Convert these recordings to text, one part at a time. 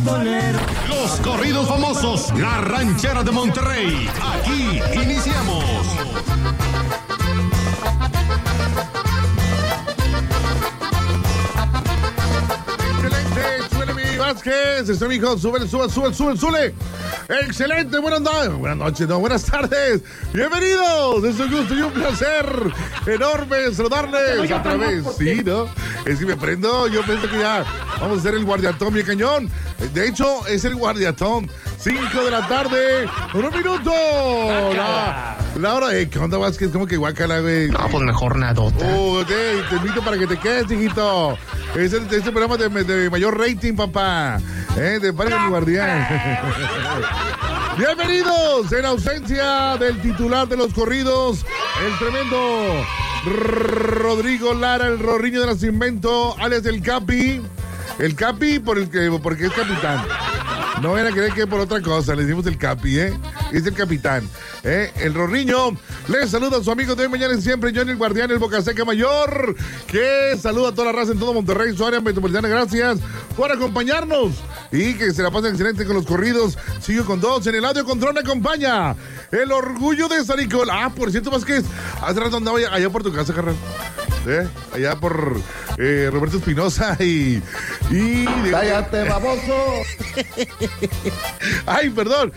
bolero. Los corridos famosos, la ranchera de Monterrey. Aquí iniciamos. Excelente, súbele mi Vázquez, mi hijo, súbele. Excelente, buenas noches, no, buenas tardes. Bienvenidos, es un gusto y un placer enorme saludarles otra vez. Sí, ¿no? Es que me prendo, yo pienso que ya vamos a hacer el guardiatón bien cañón. De hecho, es el guardiatón. 5 de la tarde, 1 minuto. La hora de ¿qué onda, Vázquez? ¿Cómo que guacala, güey? No, pues mejor nadota. Te invito para que te quedes, hijito. Es este programa de mayor rating, papá. De Padre mi Guardián. Bienvenidos en ausencia del titular de los corridos, el tremendo Rodrigo Lara, el Rorriño de Nacimiento, alias el Capi. El Capi porque es capitán. No van a creer que por otra cosa, le decimos el Capi, es el capitán. El Rorriño les saluda a su amigo de hoy, mañana y siempre, Johnny el Guardián, el Bocaseca Mayor, que saluda a toda la raza en todo Monterrey, su área metropolitana. Gracias por acompañarnos y que se la pasen excelente con los corridos. Sigo con 2 en el audio control, me acompaña el Orgullo de San Nicolás. Por cierto, Vázquez, hace rato andaba allá por tu casa, carnal. Allá por Roberto Espinosa y ¡cállate, baboso! Ay, perdón.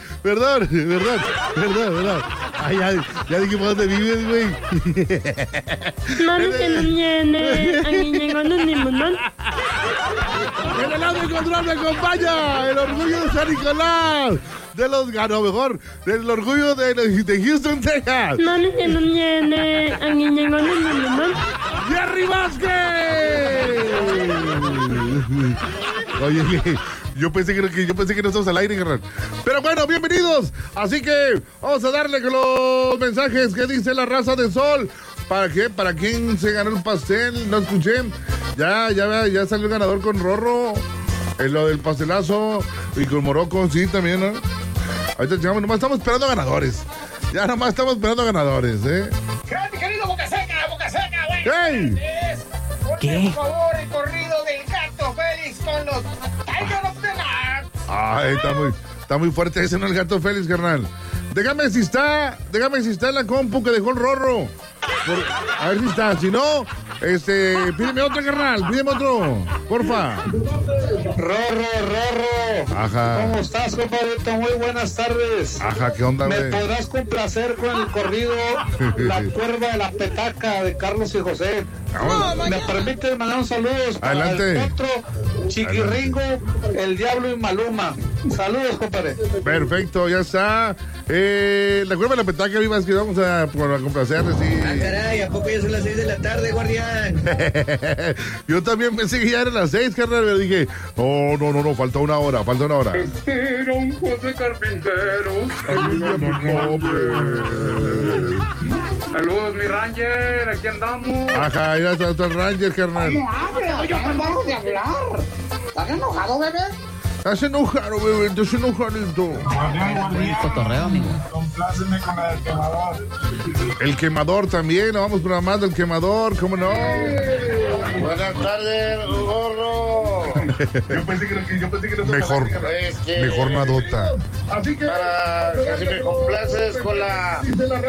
Ay, ya dijimos dónde vives, güey. Mami, que no viene. Aquí llegó el limonón. En el audio control me acompaña el Orgullo de San Nicolás. Del Orgullo de Houston, Texas. Mami, que no viene. Aquí llegó el limonón. ¡Jerry Vázquez! Oye, yo pensé que no estamos al aire, carnal. Pero bueno, bienvenidos. Así que vamos a darle con los mensajes que dice la raza de Sol. ¿Para qué? ¿Para quién se ganó el pastel? No escuché. Ya salió el ganador con Rorro. En lo del pastelazo. Y con Morocco, sí, también, ¿no? Ahorita llegamos, nomás estamos esperando ganadores. Ya nomás estamos esperando ganadores, ¡Mi querido Bocaseca, güey! ¡Hey! ¿Qué? Por favor, el corrido del Gato Félix con los Tiger of the Night. Ay, está muy fuerte ese, ¿no? El Gato Félix, carnal. Déjame si está en la compu que dejó el Rorro. A ver si está. Si no, pídeme otro, carnal. Pídeme otro. Porfa. Rorro. Ajá. ¿Cómo estás, compadrito? Muy buenas tardes. Ajá, ¿qué onda, ¿Me güey? podrás complacer con el corrido La Cuerva de la Petaca de Carlos y José? ¿Me permites mandar un saludo para adelante. el Potro, Chiquirringo, el Diablo y Maluma? Saludos, compadre. Perfecto, ya está. La Cuerva de la Petaca, vivas que vamos a complacerle, sí. Ah, caray, ¿a poco ya son las 6 de la tarde, guardián? Yo también pensé que ya eran las 6, carnal, pero dije, no, falta una hora. Era un José Carpintero. Saludos, mi Ranger, aquí andamos. Ajá, ya está el Ranger, carnal. No hable, yo no paro de hablar. ¿Estás enojado, bebé? Estás enojado, bebé, estás enojadito. Cotorreo, amigo. Compláceme con la del quemador. El quemador también, nos vamos programando el quemador, ¿cómo no? Buenas tardes, gorro. Yo pensé que no mejor nadota. Así que para que si me complaces con la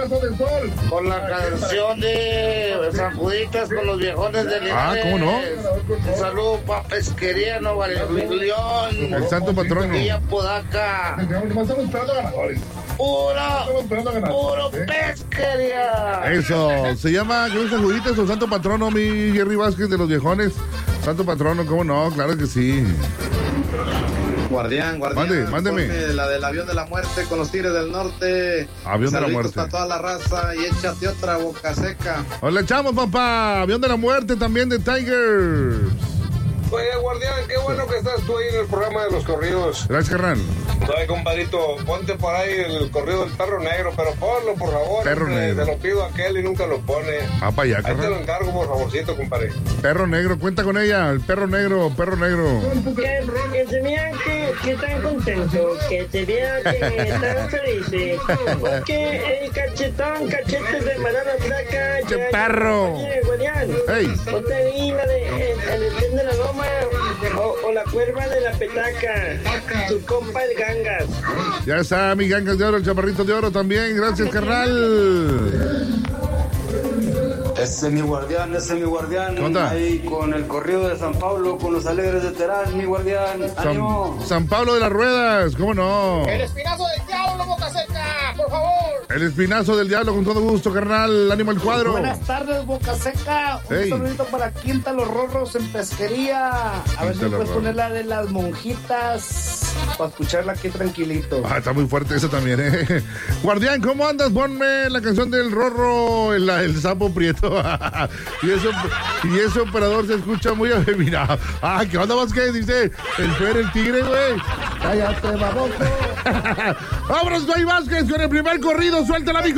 canción de Sanjuditas con los viejones de Linares. Ah, ¿cómo no? Un saludo para Pesquería Nueva León. El santo patrono. Villa Podaca. Puro pesquería. Eso, se llama Cruz de Juditas o Santo Patrono, mi Jerry Vázquez de los viejones. Santo Patrono, ¿cómo no? Claro que sí. Guardián. Mándeme. La del avión de la muerte con los Tigres del Norte. Avión de la muerte. Para toda la raza y échate otra Bocaseca. Nos le echamos, papá. Avión de la muerte también de Tigers. Oye, Guardián, qué bueno que estás tú ahí en el programa de los corridos. Gracias, carnal. Oye, compadrito, ponte por ahí el corrido del Perro Negro, pero ponlo, por favor. Perro Negro. Te lo pido a aquel y nunca lo pone. Ah, para allá, Ahí te carnal. lo encargo, por favorcito, compadre. Perro Negro, cuenta con ella. El Perro Negro. Que se me que que tan contento, que te vea que tan feliz. Porque el cachete de banana flaca. ¡Qué perro! Oye, Guardián. ¡Ey! Ponte ahí la el tren de la loma o la cuerva de la petaca. Tu compa el Gangas. Ya está mi Gangas de Oro, el chaparrito de oro también. Gracias, carnal. Ese es mi guardián, ahí con el corrido de San Pablo, con los alegres de Terán, mi guardián. ¡Ánimo! San Pablo de las Ruedas, ¿cómo no? El espinazo del diablo, boca seca, por favor. El espinazo del diablo, con todo gusto, carnal. Ánimo el cuadro. Buenas tardes, boca seca. Un saludito para Quinta Los Rorros en Pesquería. A ver si puedes poner la de las monjitas para escucharla aquí tranquilito. Está muy fuerte eso también, Guardián, ¿cómo andas? Ponme la canción del Rorro, el sapo prieto. y ese operador se escucha muy afeminado. ¿Qué onda más que dice el Fer, el tigre, güey? Cállate, baboso. Vámonos, Joey Vázquez, con el primer corrido. Suéltala, mijo.